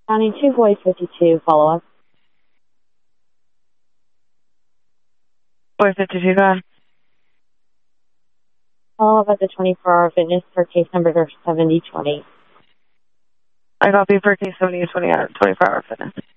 County 2 Voice 52, follow-up. Voice 52, go ahead. Follow-up at the 24-hour fitness for case number 7020. I copy for case 7020 out of 24-hour fitness.